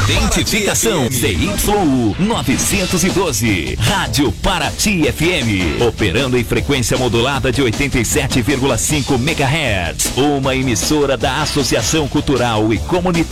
Identificação CYU 912, Rádio Paraty FM, operando em frequência modulada de 87,5 MHz, uma emissora da Associação Cultural e Comunitária